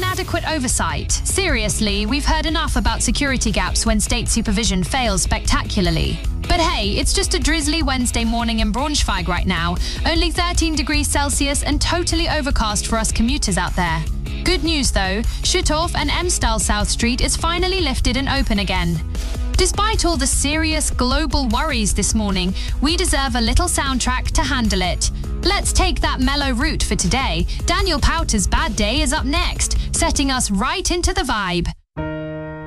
inadequate oversight. Seriously, we've heard enough about security gaps when state supervision fails spectacularly. But hey, it's just a drizzly Wednesday morning in Braunschweig right now. Only 13 degrees Celsius and totally overcast for us commuters out there. Good news though, Schüttorf and Emstal South Street is finally lifted and open again. Despite all the serious global worries this morning, we deserve a little soundtrack to handle it. Let's take that mellow route for today. Daniel Powter's Bad Day is up next, setting us right into the vibe.